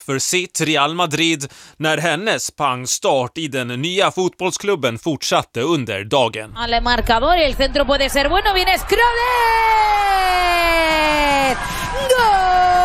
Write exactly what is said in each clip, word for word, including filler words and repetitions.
för sitt Real Madrid när hennes pangstart i den nya fotbollsklubben fortsatte under dagen. Al marcador y el centro puede ser bueno, viene Schröder! Gol!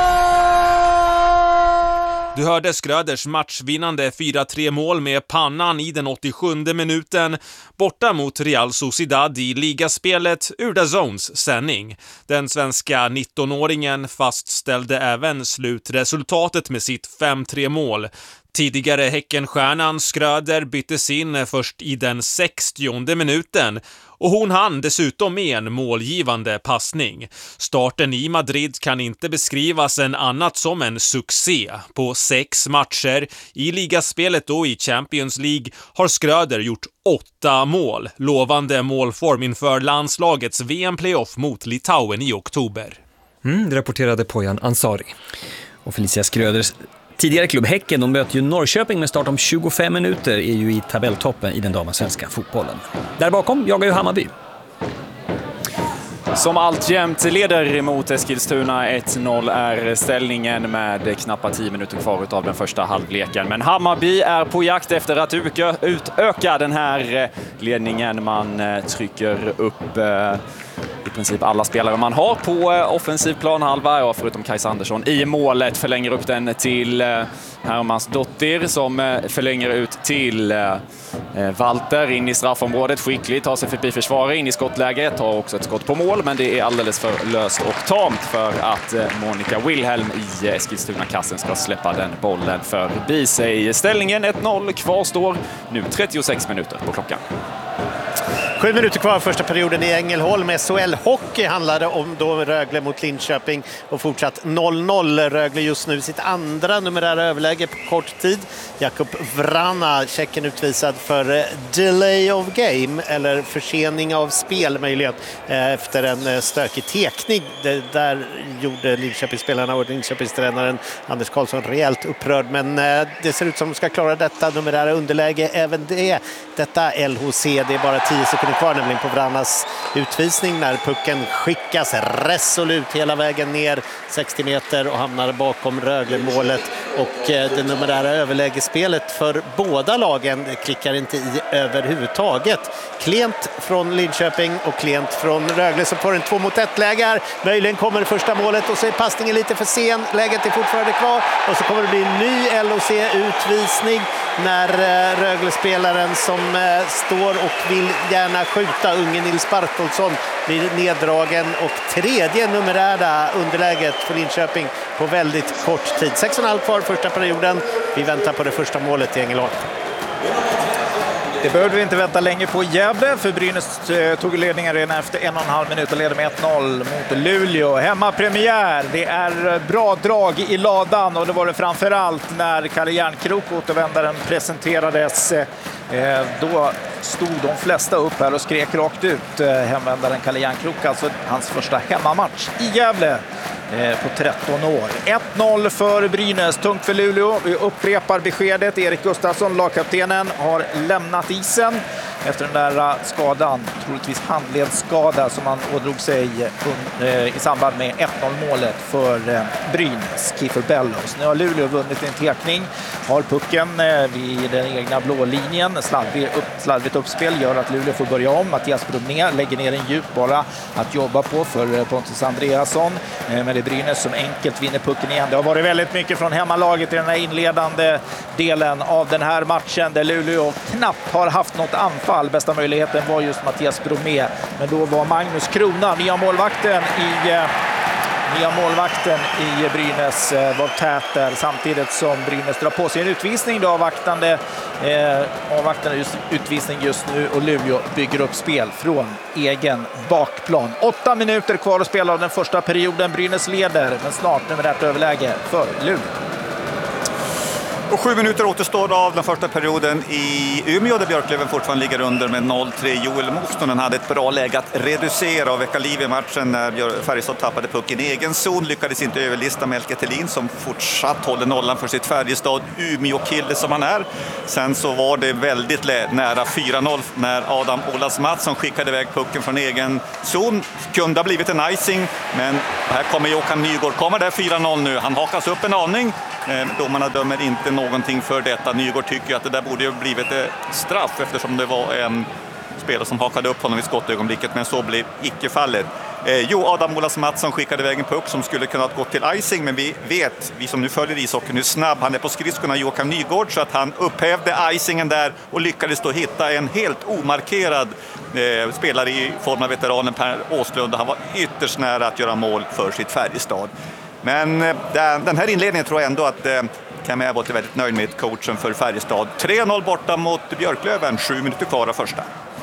Du hörde Schröders matchvinnande fyra tre mål med pannan i den åttiosjunde minuten borta mot Real Sociedad i ligaspelet ur D A Z N:s sändning. Den svenska nittonåringen fastställde även slutresultatet med sitt fem tre mål. Tidigare Häckenstjärnan Schröder byttes in först i den sextionde minuten och hon hann dessutom med en målgivande passning. Starten i Madrid kan inte beskrivas en annat som en succé. På sex matcher i ligaspelet och i Champions League har Schröder gjort åtta mål. Lovande målform inför landslagets V M-playoff mot Litauen i oktober. Mm, det rapporterade Pojan Ansari. Och Felicia Schröders tidigare klubb Häcken, de möter ju Norrköping med start om tjugofem minuter, är ju i tabelltoppen i den damallsvenska fotbollen. Där bakom jagar ju Hammarby. Som alltjämt leder mot Eskilstuna ett noll är ställningen med knappt tio minuter kvar av den första halvleken. Men Hammarby är på jakt efter att utöka den här ledningen. Man trycker upp i princip alla spelare man har på offensiv planhalva, och förutom Kajsa Andersson i målet, förlänger upp den till Hermans Dottir som förlänger ut till Walter in i straffområdet. Skickligt, tar sig förbi försvarare in i skottläge, tar också ett skott på mål, men det är alldeles för löst och tamt för att Monica Wilhelm i Eskilstuna-kassen ska släppa den bollen förbi sig. Ställningen ett noll kvarstår nu trettiosex minuter på klockan. Sju minuter kvar första perioden i Ängelholm. S H L-hockey handlade om då Rögle mot Linköping och fortsatt noll noll. Rögle just nu sitt andra numerära överläge på kort tid. Jakub Vrana, Tjecken, utvisad för delay of game eller försening av spel möjligen efter en stökig tekning. Det där gjorde Linköpingsspelarna och Linköpingstränaren Anders Karlsson rejält upprörd, men det ser ut som de ska klara detta numerära underläge även det. Detta L H C, det är bara tio sekunder kvar nämligen på Vranas utvisning när pucken skickas resolut hela vägen ner sextio meter och hamnar bakom Rögle-målet, och det numerära överlägespelet för båda lagen klickar inte i överhuvudtaget. Klent från Linköping och klent från Rögle som får en två mot ett läge. Möjligen kommer det första målet och så är passningen lite för sen. Läget är fortfarande kvar och så kommer det bli en ny L H C-utvisning när Rögle-spelaren som står och vill gärna skjuta unge Nils Bartolsson blir neddragen, och tredje numerära underläget för Linköping på väldigt kort tid. sex och en halv kvar första perioden. Vi väntar på det första målet i Ängelholm. Det behövde vi inte vänta länge på Gävle, för Brynäs tog ledningen redan efter en och en halv minut och leder med ett noll mot Luleå. Hemmapremiär, det är bra drag i ladan, och det var det framförallt när Kalle Järnkrok, återvändaren, presenterades. Då stod de flesta upp här och skrek rakt ut. Hemvändaren Kalle Järnkrok, alltså hans första hemmamatch i Gävle på tretton år. ett noll för Brynäs, tungt för Luleå. Vi upprepar beskedet. Erik Gustafsson, lagkaptenen, har lämnat isen efter den där skadan, troligtvis handledsskada som han ådrog sig i samband med ett noll-målet för Brynäs, Kiefer Bellows. Nu har Luleå vunnit en tekning, har pucken vid den egna blå linjen. Slarvigt, upp, slarvigt uppspel gör att Luleå får börja om. Mattias Bromé lägger ner en djup bara att jobba på för Pontus Andreasson. Men det är Brynäs som enkelt vinner pucken igen. Det har varit väldigt mycket från hemmalaget i den här inledande delen av den här matchen, där Luleå knappt har haft något anfall. Bästa möjligheten var just Mattias Bromé, men då var Magnus Krona, nya målvakten i nya målvakten i Brynäs, var tät där, samtidigt som Brynäs drar på sig en utvisning då, avvaktande eh, avvaktande just, utvisning just nu, och Luleå bygger upp spel från egen bakplan. Åtta minuter kvar att spela av den första perioden. Brynäs leder, men snart numerärt överläge för Luleå. Och sju minuter återstår av den första perioden i Umeå, där Björklöven fortfarande ligger under med noll tre. Joel Mostonen hade ett bra läge att reducera och väcka liv i matchen när Färjestad tappade pucken i egen zon. Lyckades inte överlista Melke Thelin, som fortsatt håller nollan för sitt Färjestad Umeå-kille som han är. Sen så var det väldigt nära fyra noll när Adam Olas Mattsson skickade iväg pucken från egen zon. Kunde ha blivit en icing, men här kommer Johan Nygård. Kommer där fyra noll nu. Han hakas upp en aning. Domarna dömer inte någonting för detta. Nygård tycker att det där borde ju blivit ett straff eftersom det var en spelare som hakade upp honom i skottögonblicket, men så blev icke fallet. Eh, jo, Adam Olas Mattsson skickade iväg en puck som skulle kunna gå till icing, men vi vet, vi som nu följer ishockeyn, hur snabb han är på skridskorna, Joakim Nygård, så att han upphävde icingen där och lyckades då hitta en helt omarkerad eh, spelare i form av veteranen Per Åslund. Han var ytterst nära att göra mål för sitt Färjestad. Men eh, den här inledningen tror jag ändå att eh, Cam Abbott är väldigt nöjd med coachen för Färjestad. tre noll borta mot Björklöven, sju minuter kvar av första.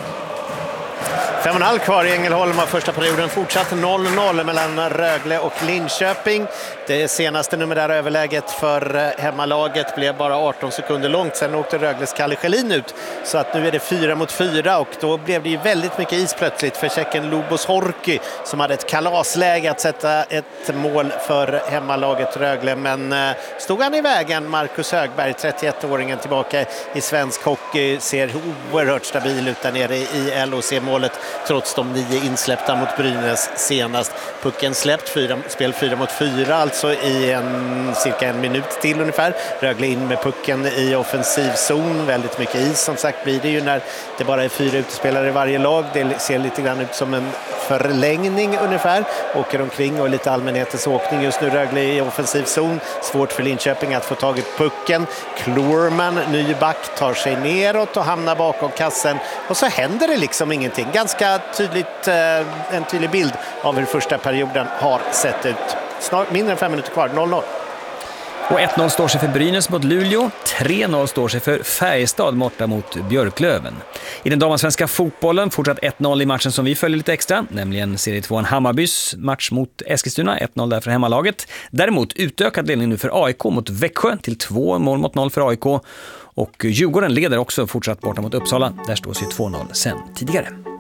Fem och en halv kvar i Ängelholm av första perioden. Fortsatt noll noll mellan Rögle och Linköping. Det senaste numerära överläget för hemmalaget blev bara arton sekunder långt. Sen åkte Rögles Kalle Schelin ut. Så att nu är det fyra mot fyra och då blev det ju väldigt mycket is plötsligt för tjecken Lubos Horky som hade ett kalasläge att sätta ett mål för hemmalaget Rögle. Men stod han i vägen, Marcus Högberg, trettioett-åringen tillbaka i svensk hockey, ser oerhört stabil ut där nere i L O C-målet. Trots de nio insläppta mot Brynäs senast. Pucken släppt, fyra, spel fyra mot fyra, alltså i en, cirka en minut till ungefär. Rögle in med pucken i offensivzon. Väldigt mycket is som sagt blir det ju när det bara är fyra utespelare i varje lag. Det ser lite grann ut som en förlängning ungefär. Åker omkring och lite allmänhetens åkning just nu. Rögle i offensivzon. Svårt för Linköping att få tag i pucken. Klorman, ny back, tar sig neråt och hamnar bakom kassen. Och så händer det liksom ingenting. Ganska tydligt, eh, en tydlig bild av hur första perioden har sett ut. Snart mindre än fem minuter kvar, noll noll. Och ett noll står sig för Brynäs mot Luleå, tre noll står sig för Färjestad borta mot Björklöven. I den damallsvenska fotbollen fortsatt ett noll i matchen som vi följer lite extra, nämligen serie tvåan Hammarbys match mot Eskilstuna, ett noll där för hemmalaget. Däremot utökad ledning nu för A I K mot Växjö till två mål mot noll för A I K. Och Djurgården leder också fortsatt borta mot Uppsala, där står sig två noll sen tidigare.